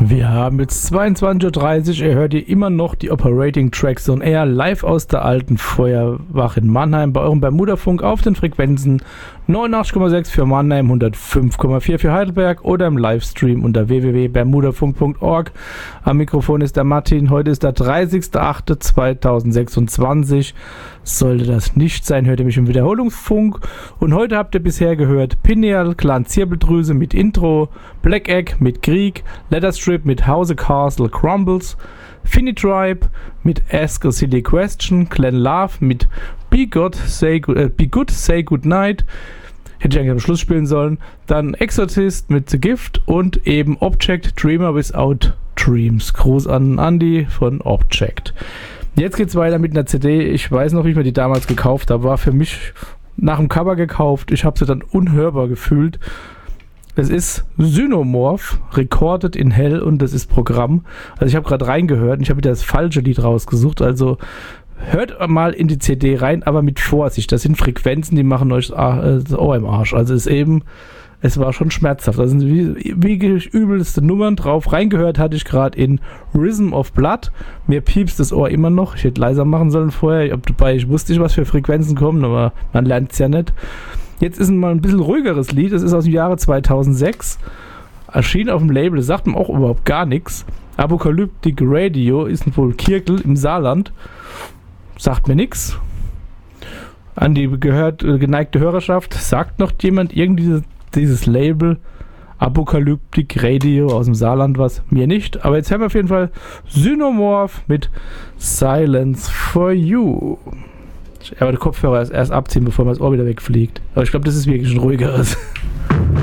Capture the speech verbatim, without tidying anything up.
Wir haben jetzt zweiundzwanzig Uhr dreißig, ihr hört hier immer noch die Operating Tracks on Air live aus der alten Feuerwache in Mannheim bei eurem Bermuda-Funk auf den Frequenzen neunundachtzig Komma sechs für Mannheim, hundertfünf Komma vier für Heidelberg oder im Livestream unter w w w punkt bermudafunk punkt org. Am Mikrofon ist der Martin, heute ist der dreißigster achte zweitausendsechsundzwanzig. Sollte das nicht sein, hört ihr mich im Wiederholungsfunk. Und heute habt ihr bisher gehört Pineal, Clan Zirbeldrüse mit Intro, Black Egg mit Krieg, Letterstrip mit House Castle Crumbles, Finny Tribe mit Ask a Silly Question, Glenn Love mit Be Good, Say Good, äh, Be Good, Say Good Night, hätte ich eigentlich am Schluss spielen sollen, dann Exorcist mit The Gift und eben Object, Dreamer Without Dreams. Gruß an Andy von Object. Jetzt geht's weiter mit einer C D. Ich weiß noch, wie ich mir die damals gekauft habe. War für mich nach dem Cover gekauft. Ich habe sie dann unhörbar gefühlt. Es ist Synomorph, Recorded in Hell, und das ist Programm. Also ich habe gerade reingehört und ich habe wieder das falsche Lied rausgesucht. Also hört mal in die C D rein, aber mit Vorsicht. Das sind Frequenzen, die machen euch das Ohr im Arsch. Also es ist eben, es war schon schmerzhaft. Da sind wie, wie übelste Nummern drauf. Reingehört hatte ich gerade in Rhythm of Blood. Mir piepst das Ohr immer noch. Ich hätte leiser machen sollen vorher. Dabei, ich wusste nicht, was für Frequenzen kommen, aber man lernt es ja nicht. Jetzt ist mal ein bisschen ruhigeres Lied. Das ist aus dem Jahre zweitausendsechs. Erschien auf dem Label. Das sagt man auch überhaupt gar nichts. Apocalyptic Radio ist wohl Kirkel im Saarland. Sagt mir nichts. An die gehört, äh, geneigte Hörerschaft, sagt noch jemand irgendwie dieses, dieses Label Apocalyptic Radio aus dem Saarland was? Mir nicht. Aber jetzt haben wir auf jeden Fall Synomorph mit Silence for You. Aber der Kopfhörer erst, erst abziehen, bevor man das Ohr wieder wegfliegt. Aber ich glaube, das ist wirklich ein ruhigeres.